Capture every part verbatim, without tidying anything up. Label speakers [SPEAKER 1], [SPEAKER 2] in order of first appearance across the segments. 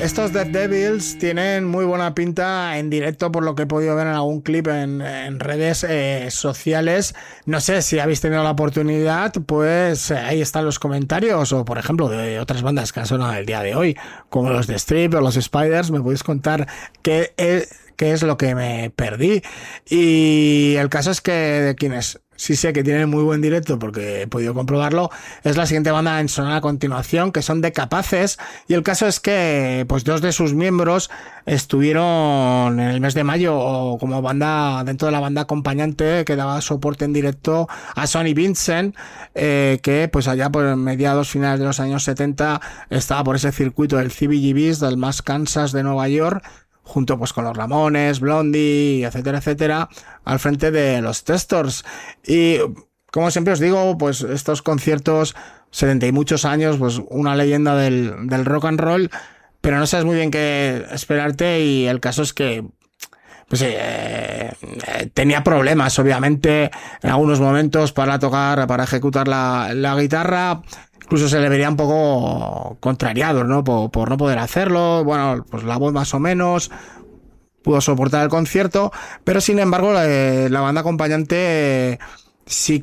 [SPEAKER 1] Estos Dead Devils tienen muy buena pinta en directo, por lo que he podido ver en algún clip en, en redes eh, sociales. No sé si habéis tenido la oportunidad, pues eh, ahí están los comentarios, o por ejemplo de otras bandas que han sonado el día de hoy, como los de Strip o los Spiders. Me podéis contar qué es, qué es lo que me perdí. Y el caso es que de quienes sí sé que tienen muy buen directo, porque he podido comprobarlo, es la siguiente banda en sonar a continuación, que son Decapaces. Y el caso es que pues dos de sus miembros estuvieron en el mes de mayo como banda, dentro de la banda acompañante que daba soporte en directo a Sonny Vincent, eh, que pues allá por mediados finales de los años setenta estaba por ese circuito del C B G Bs, del Mass Kansas de Nueva York, junto pues con los Ramones, Blondie, etcétera, etcétera, al frente de los Testors. Y como siempre os digo, pues estos conciertos, setenta y muchos años, pues una leyenda del, del rock and roll, pero no sabes muy bien qué esperarte. Y el caso es que pues eh, tenía problemas, obviamente, en algunos momentos para tocar, para ejecutar la, la guitarra. Incluso se le vería un poco contrariado, ¿no? Por, por no poder hacerlo. Bueno, pues la voz más o menos pudo soportar el concierto, pero sin embargo la, la banda acompañante sí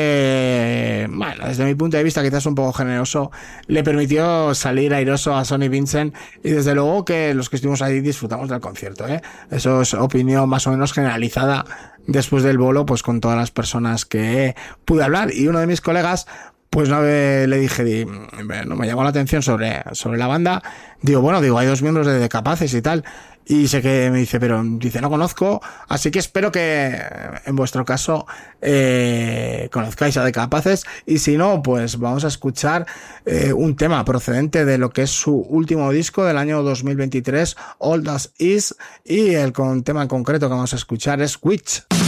[SPEAKER 1] que, bueno, desde mi punto de vista quizás un poco generoso, le permitió salir airoso a Sonny Vincent, y desde luego que los que estuvimos ahí disfrutamos del concierto, ¿eh? Eso es opinión más o menos generalizada después del bolo, pues con todas las personas que pude hablar. Y uno de mis colegas, pues no le dije, no me llamó la atención sobre, sobre la banda. Digo, bueno, digo, hay dos miembros de Decapaces y tal. Y sé que me dice, pero dice, no conozco. Así que espero que en vuestro caso eh, conozcáis a Decapaces. Y si no, pues vamos a escuchar eh, un tema procedente de lo que es su último disco del año dos mil veintitrés, All That Is. Y el con, tema en concreto que vamos a escuchar es Witch.